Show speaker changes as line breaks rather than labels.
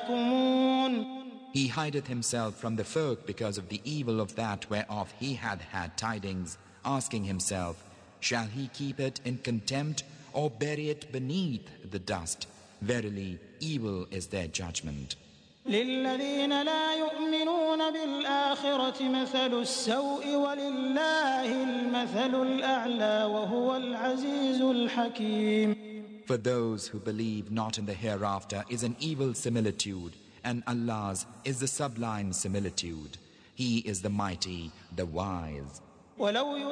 يحكمون.
He hideth himself from the folk because of the evil of that whereof he had had tidings, asking himself, shall he keep it in contempt or bury it beneath the dust? Verily, evil is their judgment.
للذين لا يؤمنون بالآخرة مثل السوء ولله المثل الأعلى وهو العزيز الحكيم.
For those who believe not in the hereafter is an evil similitude, and Allah's is the sublime similitude. He is the mighty, the wise.